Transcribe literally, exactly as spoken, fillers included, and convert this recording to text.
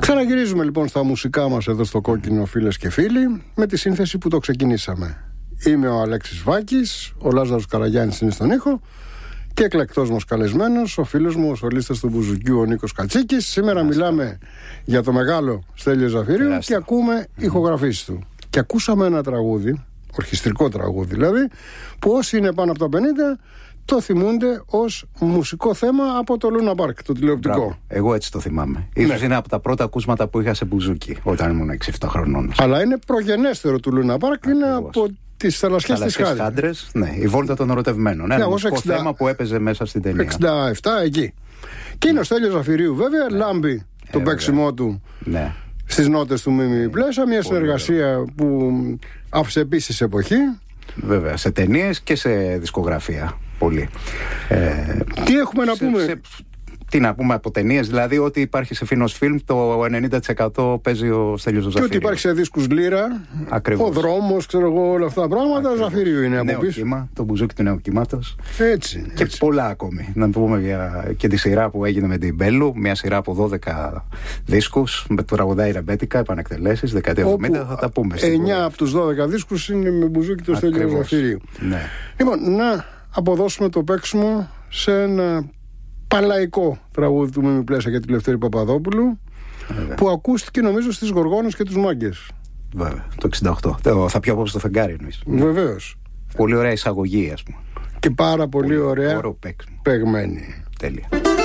Ξαναγυρίζουμε λοιπόν στα μουσικά μας εδώ στο Κόκκινο, φίλες και φίλοι, με τη σύνθεση που το ξεκινήσαμε. Είμαι ο Αλέξης Βάκης, ο Λάζαρος Καραγιάννης είναι στον ήχο και εκλεκτός μας καλεσμένος, ο φίλος μου, ο σολίστας του Μπουζουκιού, ο Νίκος Κατσίκης. Σήμερα Λάστα. μιλάμε για το μεγάλο Στέλιο Ζαφυρίου Λάστα. και ακούμε mm. ηχογραφήσεις του. Και ακούσαμε ένα τραγούδι, ορχιστρικό τραγούδι δηλαδή, που όσοι είναι πάνω από τα πενήντα το θυμούνται ως μουσικό θέμα από το Λούνα Πάρκ, το τηλεοπτικό. Μπράβο. Εγώ έτσι το θυμάμαι. Ίσως ναι. είναι από τα πρώτα ακούσματα που είχα σε μπουζούκι όταν ήμουν έξι εφτά χρονών. Αλλά είναι προγενέστερο του Λούνα Πάρκ, είναι από τις θαλασσιές της Χάντρες. Ναι, η βόλτα των ερωτευμένων. Ένα μουσικό εξήντα... θέμα που έπαιζε μέσα στην ταινία. εξήντα επτά εκεί. Και είναι ο Στέλιος Ζαφυρίου, βέβαια, ναι. λάμπει ε, το βέβαια. παίξιμό του ναι. στις νότες του Μίμη Πλέσα. Μια συνεργασία ωραία. που άφησε επίσης εποχή. Βέβαια, σε ταινίες και σε δισκογραφία. Πολύ. Ε, τι έχουμε να σε, πούμε. Σε, τι να πούμε από ταινίες, δηλαδή ότι υπάρχει σε Φίνος Φιλμ το ενενήντα τοις εκατό παίζει ο Στέλιος Ζαφυρίου. Και ότι υπάρχει σε δίσκους Λύρα, ακριβώς. Ο δρόμος, ξέρω εγώ, όλα αυτά τα πράγματα. Ακριβώς. Ζαφυρίου είναι από πίσω. Κύμα, το μπουζούκι του νέου κύματος. Έτσι. Και έτσι. πολλά ακόμη. Να πούμε για και τη σειρά που έγινε με την Μπέλου, μια σειρά από δώδεκα δίσκους με το τραγουδάει ρεμπέτικα, επανεκτελέσεις, δεκαετία εβδομήντα. Θα τα πούμε. εννιά από τους δώδεκα δίσκους είναι με μπουζούκι του Στέλιου Ζαφυρίου. Ναι. Λοιπόν, να αποδώσουμε το παίξιμο σε ένα παλαϊκό τραγούδι του Μίμη Πλέσα και του Λευτέρη Παπαδόπουλου. Βέβαια. Που ακούστηκε νομίζω στις Γοργόνες και τους Μάγκες. Βέβαια, το εξήντα οκτώ. Θα πιω απόψε το φεγγάρι εννοείς. Βεβαίως. Πολύ ωραία εισαγωγή, ας πούμε. Και πάρα πολύ, πολύ ωραία παίγμένη. Τέλεια.